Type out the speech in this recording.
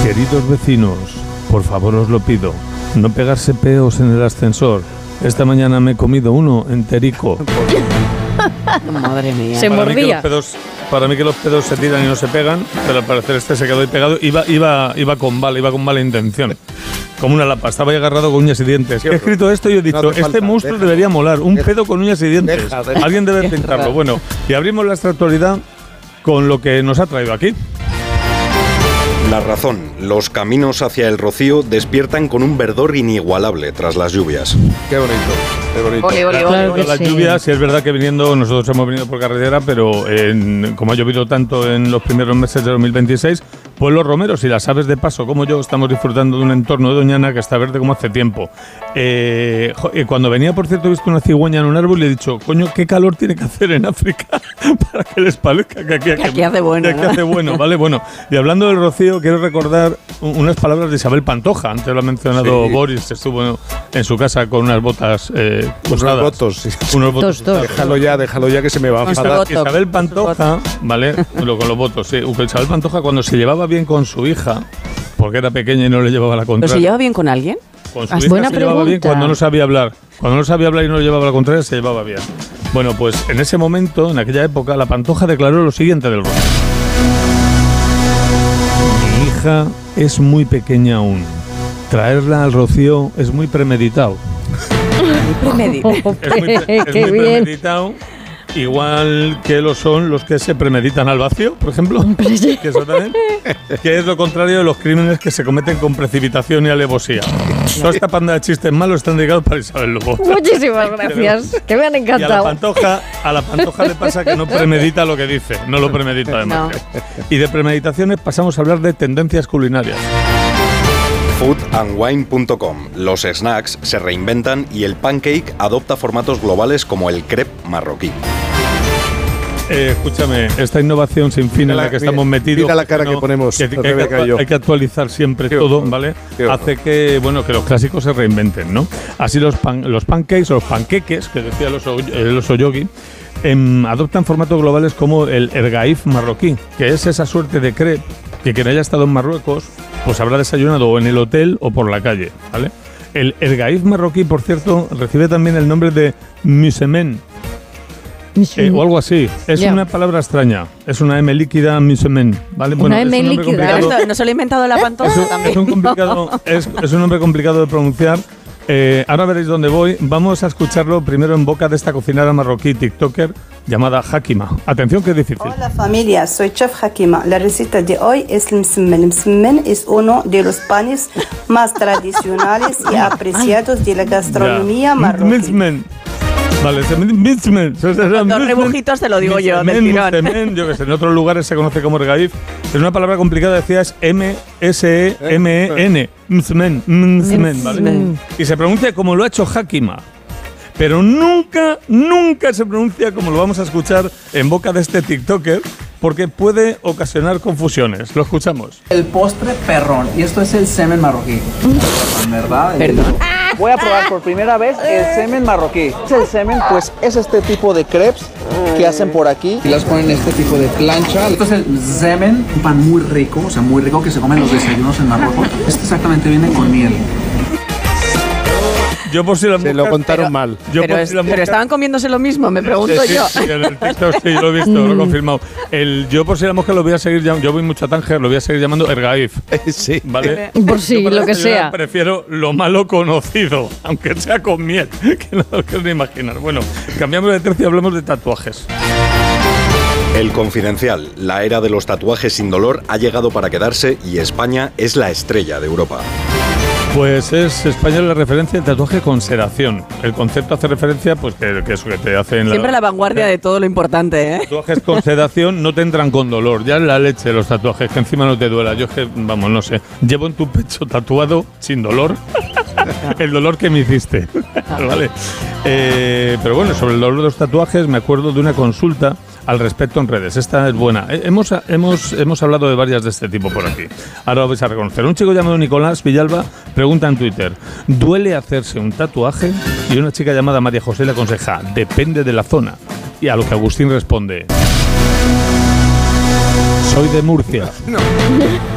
Queridos vecinos, por favor os lo pido, no pegarse peos en el ascensor. Esta mañana me he comido uno enterico. Madre mía. Se mordía. Para mí que los pedos se tiran y no se pegan, pero al parecer este se quedó ahí pegado. Iba con mala intención. Como una lapa, estaba ahí agarrado con uñas y dientes. He escrito esto y he dicho, este monstruo debería molar, un pedo con uñas y dientes. Alguien debe pintarlo. Bueno, y abrimos la actualidad con lo que nos ha traído aquí. La razón. Los caminos hacia el Rocío despiertan con un verdor inigualable tras las lluvias. Qué bonito, qué bonito. Claro que Las sí. lluvias, sí es verdad que nosotros hemos venido por carretera, pero como ha llovido tanto en los primeros meses de 2026, pues los romeros y las aves de paso, como yo, estamos disfrutando de un entorno de Doñana que está verde como hace tiempo. Cuando venía, por cierto, he visto una cigüeña en un árbol y he dicho, coño, qué calor tiene que hacer en África para que les parezca que aquí hace bueno. Que aquí hace bueno, ¿vale? Bueno, y hablando del Rocío, quiero recordar unas palabras de Isabel Pantoja. Antes lo ha mencionado sí. Boris, estuvo en su casa con unas botas unos votos, sí. Unos votos. Déjalo ya que se me va a enfadar. Isabel Pantoja, ¿vale? Con los votos, sí. Isabel Pantoja, cuando se llevaba bien con su hija, porque era pequeña y no le llevaba la contraria. ¿Pero se lleva bien con alguien? Con su hija se llevaba bien cuando no sabía hablar. Cuando no sabía hablar y no le llevaba la contraria, se llevaba bien. Bueno, pues en ese momento, en aquella época, la Pantoja declaró lo siguiente del Rocío. Mi hija es muy pequeña aún. Traerla al Rocío es muy premeditado. Muy premeditado. Es muy premeditado. Igual que lo son los que se premeditan al vacío, por ejemplo. Que eso también. Que es lo contrario de los crímenes que se cometen con precipitación y alevosía. Toda esta panda de chistes malos están dedicados para Isabel Lobo. Muchísimas gracias, que me han encantado. Y a la Pantoja le pasa que no premedita lo que dice, no lo premedita además. No. Y de premeditaciones pasamos a hablar de tendencias culinarias. Foodandwine.com. Los snacks se reinventan y el pancake adopta formatos globales como el crepe marroquí. Escúchame, esta innovación sin fin en la que estamos metidos. Mira la cara que ponemos. Hay que actualizar siempre todo, ¿vale? Hace que los clásicos se reinventen, ¿no? Así los pancakes o los panqueques, que decía el oso yogi, adoptan formatos globales como el ergaif marroquí, que es esa suerte de crepe que quien haya estado en Marruecos pues habrá desayunado o en el hotel o por la calle, ¿vale? El ergaif marroquí, por cierto, recibe también el nombre de musemen. O algo así. Es una palabra extraña. Es una M líquida, musemen, ¿vale? Bueno, una M líquida. ¿No se lo ha inventado la Pantoja también? Es un nombre complicado de pronunciar. Ahora veréis dónde voy. Vamos a escucharlo primero en boca de esta cocinera marroquí tiktoker llamada Hakima. Atención, que es difícil. Hola familia, soy Chef Hakima. La receta de hoy es el msemen. El msemen es uno de los panes más tradicionales y apreciados de la gastronomía marroquí. Vale, los rebujitos te lo digo yo, del tirón. Yo que sé, en otros lugares se conoce como ergaif. Es una palabra complicada, decías M-S-E-M-E-N. Msemen, ¿vale? Y se pronuncia como lo ha hecho Hakima. Pero nunca se pronuncia como lo vamos a escuchar en boca de este tiktoker, porque puede ocasionar confusiones. Lo escuchamos. El postre perrón, y esto es el semen marroquí. ¿Verdad? Perdón. Voy a probar por primera vez el semen marroquí. El semen, pues, es este tipo de crepes que hacen por aquí. Y las ponen en este tipo de plancha. Esto es el semen, un pan muy rico, o sea, muy rico que se come en los desayunos en Marruecos. Este exactamente viene con miel. Yo por si la se lo contaron mal. Pero estaban comiéndose lo mismo, me pregunto yo. Sí, en el TikTok sí, lo he visto, lo he confirmado. Yo por si la mosca lo voy a seguir llamando, yo voy mucho a Tánger, lo voy a seguir llamando ergaif. Sí. ¿Vale? Por si lo que sea. Prefiero lo malo conocido, aunque sea con miel, que no lo quiero ni imaginar. Bueno, cambiamos de tercio y hablamos de tatuajes. El Confidencial. La era de los tatuajes sin dolor ha llegado para quedarse y España es la estrella de Europa. Pues es España la referencia del tatuaje con sedación. El concepto hace referencia, pues que eso que te hacen... Siempre la vanguardia de todo lo importante, ¿eh? Tatuajes con sedación no te entran con dolor. Ya es la leche los tatuajes, que encima no te duela. Yo es que, vamos, no sé. Llevo en tu pecho tatuado, sin dolor, el dolor que me hiciste. ¿Vale? Pero bueno, sobre el dolor de los tatuajes me acuerdo de una consulta al respecto en redes. Esta es buena. Hemos hablado de varias de este tipo por aquí. Ahora lo vais a reconocer. Un chico llamado Nicolás Villalba pregunta en Twitter: ¿duele hacerse un tatuaje? Y una chica llamada María José le aconseja: depende de la zona. Y a lo que Agustín responde: soy de Murcia. No.